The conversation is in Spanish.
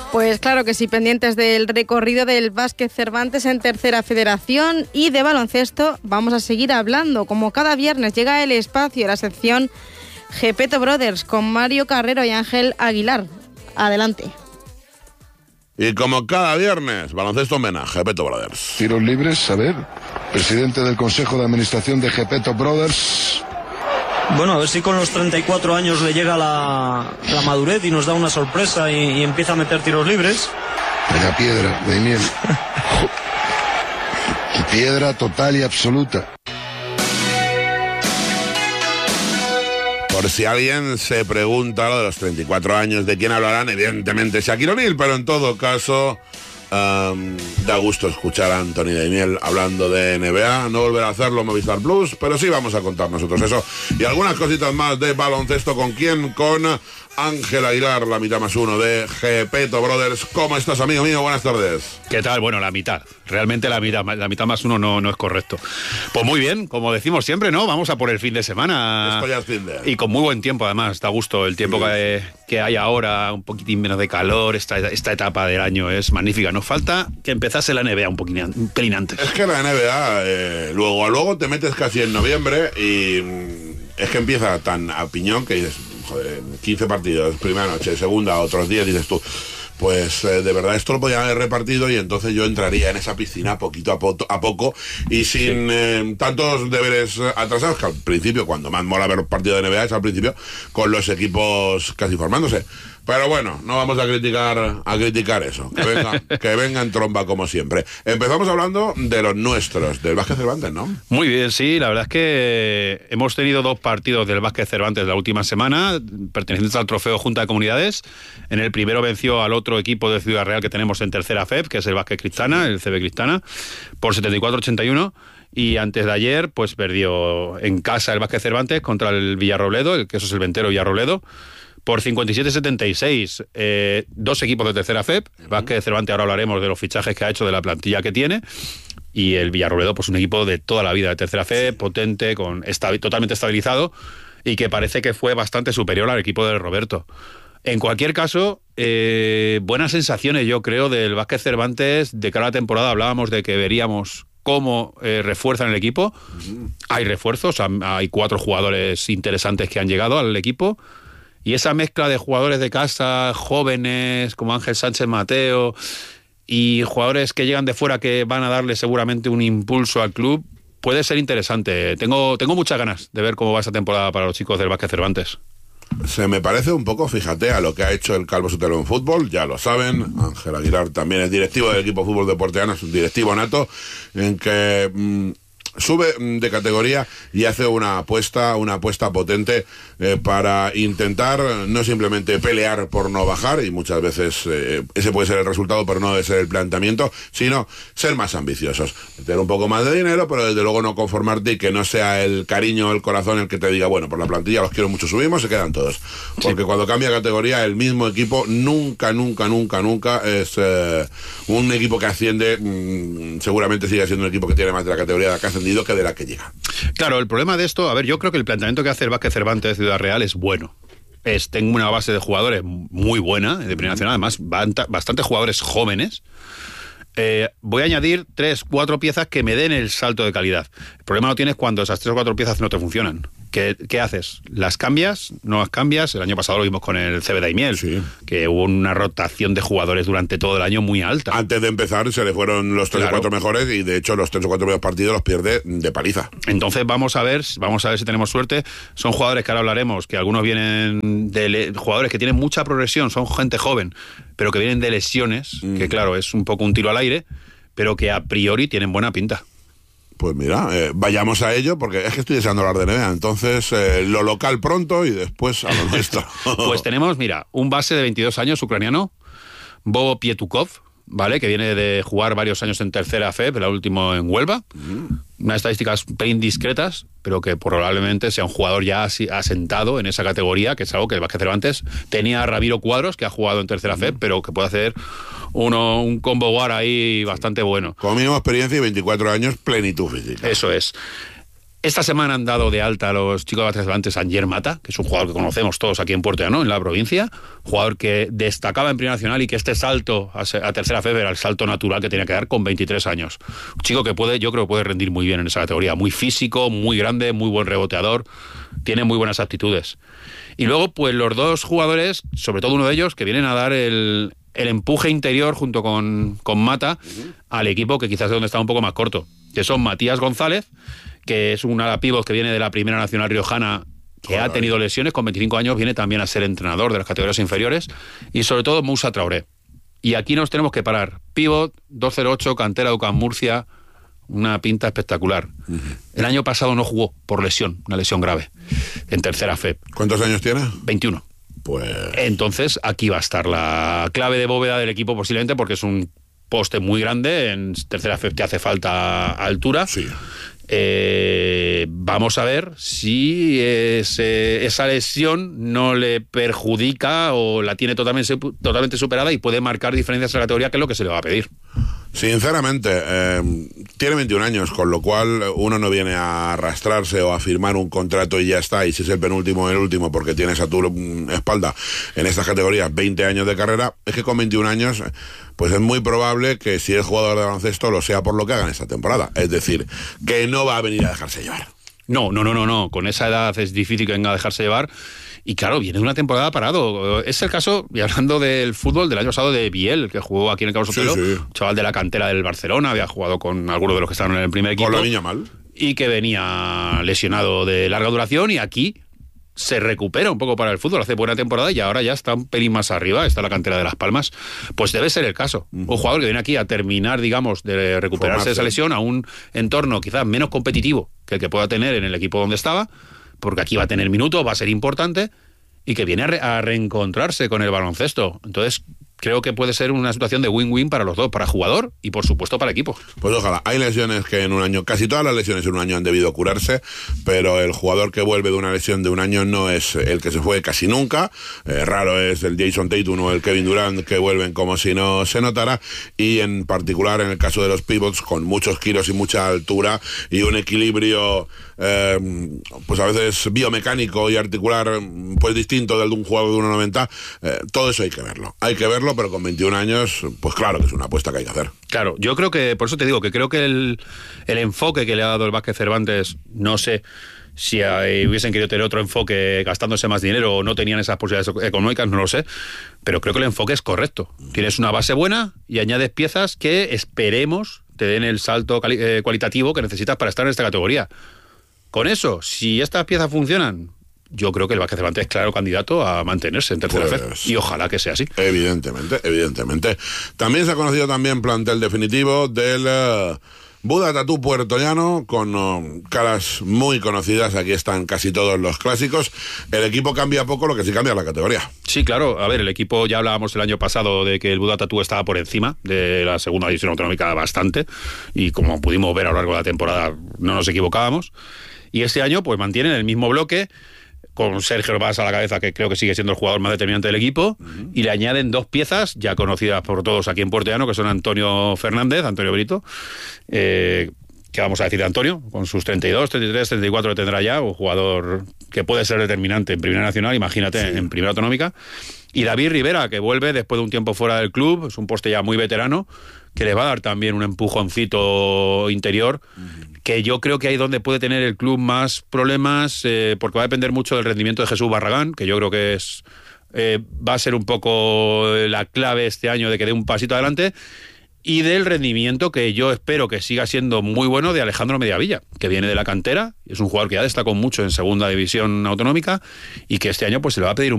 Pues claro que sí, pendientes del recorrido del Básquet Cervantes en Tercera Federación y de baloncesto vamos a seguir hablando. Como cada viernes llega el espacio de la sección Gepetto Brothers con Mario Carrero y Ángel Aguilar. Adelante. Y como cada viernes, baloncesto homenaje, Gepetto Brothers. Tiros libres, a ver, presidente del Consejo de Administración de Gepetto Brothers. Bueno, a ver si con los 34 años le llega la madurez y nos da una sorpresa y empieza a meter tiros libres. Venga, piedra, Daniel. Piedra total y absoluta. Por si alguien se pregunta lo de los 34 años, ¿de quién hablarán? Evidentemente Shaquille O'Neal, pero en todo caso da gusto escuchar a Anthony Daimiel hablando de NBA. No volverá a hacerlo Movistar Plus, pero sí vamos a contar nosotros eso y algunas cositas más de baloncesto. ¿Con quién? Con Ángel Aguilar, la mitad más uno de Gepetto Brothers. ¿Cómo estás, amigo mío? Buenas tardes. ¿Qué tal? Bueno, la mitad. Realmente la mitad más uno no es correcto. Pues muy bien, como decimos siempre, ¿no? Vamos a por el fin de semana. Esto ya es fin de... Y con muy buen tiempo, además. Da gusto el tiempo que hay ahora, un poquitín menos de calor. Esta etapa del año es magnífica. Nos falta que empezase la NBA un pelín antes. Es que la NBA, luego te metes casi en noviembre y es que empieza tan a piñón que dices... Joder, 15 partidos, primera noche, segunda, otros 10, dices tú, pues de verdad esto lo podían haber repartido y entonces yo entraría en esa piscina poquito a poco y sin tantos deberes atrasados, que al principio, cuando más mola ver partidos de NBA es al principio, con los equipos casi formándose. Pero bueno, no vamos a criticar eso. Que venga en tromba como siempre. Empezamos hablando de los nuestros, del Básquet Cervantes, ¿no? Muy bien, sí. La verdad es que hemos tenido 2 partidos del Básquet Cervantes la última semana, pertenecientes al trofeo Junta de Comunidades. En el primero venció al otro equipo de Ciudad Real que tenemos en tercera FEB, que es el Básquet Cristana, el CB Cristana, por 74-81. Y antes de ayer, pues perdió en casa el Básquet Cervantes contra el Villarrobledo, que eso es el Ventero Villarrobledo, por 57-76, 2 equipos de tercera FEB. El Básquet Cervantes, ahora hablaremos de los fichajes que ha hecho, de la plantilla que tiene. Y el Villarrobledo, pues un equipo de toda la vida de tercera FEB, potente, totalmente estabilizado, y que parece que fue bastante superior al equipo de Roberto. En cualquier caso, buenas sensaciones, yo creo, del Básquet Cervantes. De cara a la temporada hablábamos de que veríamos cómo refuerzan el equipo. Hay refuerzos, hay 4 jugadores interesantes que han llegado al equipo. Y esa mezcla de jugadores de casa, jóvenes, como Ángel Sánchez Mateo, y jugadores que llegan de fuera que van a darle seguramente un impulso al club, puede ser interesante. Tengo muchas ganas de ver cómo va esa temporada para los chicos del Básquet Cervantes. Se me parece un poco, fíjate, a lo que ha hecho el Calvo Sotelo en fútbol, ya lo saben. Ángel Aguilar también es directivo del equipo de fútbol de Porteana, es un directivo nato, en que... sube de categoría y hace una apuesta potente para intentar no simplemente pelear por no bajar, y muchas veces ese puede ser el resultado, pero no debe ser el planteamiento, sino ser más ambiciosos, meter un poco más de dinero, pero desde luego no conformarte y que no sea el cariño, el corazón el que te diga, bueno, por la plantilla los quiero mucho, subimos, se quedan todos. Porque cuando cambia categoría, el mismo equipo nunca es un equipo que asciende. Seguramente sigue siendo un equipo que tiene más de la categoría de la que ha ascendido que de la que llega. Claro, el problema de esto, a ver, yo creo que el planteamiento que hace el Básquet Cervantes de Ciudad Real es bueno. Tengo una base de jugadores muy buena, de Primera Nacional, además bastantes jugadores jóvenes. Voy a añadir 3, 4 piezas que me den el salto de calidad. El problema lo tienes cuando esas 3 o 4 piezas no te funcionan. ¿Qué haces? ¿Las cambias? ¿No las cambias? El año pasado lo vimos con el CB Daimiel, sí, que hubo una rotación de jugadores durante todo el año muy alta. Antes de empezar se le fueron los 3 o 4 mejores, y de hecho los 3 o 4 primeros partidos los pierde de paliza. Entonces vamos a ver si tenemos suerte. Son jugadores que ahora hablaremos, que algunos vienen de jugadores que tienen mucha progresión, son gente joven, pero que vienen de lesiones, que claro, es un poco un tiro al aire, pero que a priori tienen buena pinta. Pues mira, vayamos a ello, porque es que estoy deseando hablar de NBA. Entonces, lo local pronto y después a lo nuestro. Pues tenemos, mira, un base de 22 años, ucraniano, Bobo Pietukov, ¿vale? Que viene de jugar varios años en tercera FEB, el último en Huelva. Unas estadísticas un pelín discretas, pero que probablemente sea un jugador ya asentado en esa categoría, que es algo que el Básquet Cervantes tenía a Ramiro Cuadros, que ha jugado en tercera FEB, pero que puede hacer un combo war ahí bastante bueno. Como mínimo experiencia y 24 años, plenitud física. Eso es. Esta semana han dado de alta a los chicos de Vázquez Cervantes a Anger Mata, que es un jugador que conocemos todos aquí en Puerto Llano, en la provincia, jugador que destacaba en Primera Nacional y que este salto a tercera FEB era el salto natural que tenía que dar con 23 años. Un chico que yo creo que puede rendir muy bien en esa categoría, muy físico, muy grande, muy buen reboteador, tiene muy buenas aptitudes. Y luego, pues los dos jugadores, sobre todo uno de ellos, que vienen a dar el empuje interior junto con Mata al equipo, que quizás es donde está un poco más corto, que son Matías González, que es un ala pívot que viene de la Primera Nacional riojana, que ha tenido lesiones, con 25 años viene también a ser entrenador de las categorías inferiores, y sobre todo Moussa Traoré. Y aquí nos tenemos que parar. Pívot, 208, cantera de UCAM Murcia, una pinta espectacular. El año pasado no jugó por lesión, una lesión grave, en tercera FEB. ¿Cuántos años tiene? 21. Pues... Entonces, aquí va a estar la clave de bóveda del equipo posiblemente, porque es un poste muy grande, en tercera FEB te hace falta altura. Sí. Vamos a ver si esa lesión no le perjudica o la tiene totalmente superada y puede marcar diferencias en la categoría, que es lo que se le va a pedir. Sinceramente, tiene 21 años, con lo cual uno no viene a arrastrarse o a firmar un contrato y ya está, y si es el penúltimo, el último, porque tienes a tu espalda en estas categorías 20 años de carrera. Es que con 21 años, pues es muy probable que si es jugador de baloncesto lo sea por lo que hagan esta temporada. Es decir, que no va a venir a dejarse llevar. No. Con esa edad es difícil que venga a dejarse llevar. Y claro, viene de una temporada parado. Es el caso, y hablando del fútbol, del año pasado de Biel, que jugó aquí en el Carlos Sotelo, chaval de la cantera del Barcelona, había jugado con algunos de los que estaban en el primer equipo. Con la niña mal. Y que venía lesionado de larga duración, y aquí se recupera un poco para el fútbol, hace buena temporada y ahora ya está un pelín más arriba, está la cantera de Las Palmas. Pues debe ser el caso. Un jugador que viene aquí a terminar, digamos, de recuperarse de esa lesión a un entorno quizás menos competitivo que el que pueda tener en el equipo donde estaba, porque aquí va a tener minutos, va a ser importante, y que viene a reencontrarse con el baloncesto. Entonces, creo que puede ser una situación de win-win para los dos, para jugador y por supuesto para equipo. Pues ojalá. Hay lesiones que en un año, casi todas las lesiones en un año han debido curarse, pero el jugador que vuelve de una lesión de un año no es el que se fue casi nunca. Raro es el Jason Tatum o el Kevin Durant, que vuelven como si no se notara, y en particular en el caso de los pivots, con muchos kilos y mucha altura y un equilibrio pues a veces biomecánico y articular pues distinto del de un jugador de 1,90, todo eso hay que verlo, pero con 21 años, pues claro que es una apuesta que hay que hacer. Claro, yo creo que, por eso te digo, que creo que el enfoque que le ha dado el Vázquez Cervantes, no sé si hubiesen querido tener otro enfoque gastándose más dinero o no tenían esas posibilidades económicas, no lo sé, pero creo que el enfoque es correcto. Tienes una base buena y añades piezas que esperemos te den el salto cualitativo que necesitas para estar en esta categoría. Con eso, si estas piezas funcionan, yo creo que el Vázquez Cervantes es claro candidato a mantenerse en tercera FED, y ojalá que sea así. Evidentemente. También se ha conocido plantel definitivo del Buda Tatú puertollano, con caras muy conocidas. Aquí están casi todos los clásicos. El equipo cambia poco, lo que sí cambia es la categoría. Sí, claro. A ver, el equipo, ya hablábamos el año pasado de que el Buda Tatú estaba por encima de la segunda división autonómica bastante, y como pudimos ver a lo largo de la temporada, no nos equivocábamos. Y este año pues mantienen el mismo bloque, con Sergio Herbás a la cabeza, que creo que sigue siendo el jugador más determinante del equipo, y le añaden dos piezas ya conocidas por todos aquí en Puerto Llano, que son Antonio Fernández, Antonio Brito, que vamos a decir de Antonio, con sus 32, 33, 34 que tendrá ya, un jugador que puede ser determinante en Primera Nacional, imagínate, en Primera Autonómica, y David Rivera, que vuelve después de un tiempo fuera del club, es un poste ya muy veterano, que le va a dar también un empujoncito interior, que yo creo que ahí es donde puede tener el club más problemas, porque va a depender mucho del rendimiento de Jesús Barragán, que yo creo que va a ser un poco la clave este año de que dé un pasito adelante, y del rendimiento que yo espero que siga siendo muy bueno de Alejandro Mediavilla, que viene de la cantera, es un jugador que ya destacó mucho en segunda división autonómica, y que este año pues se le va a pedir un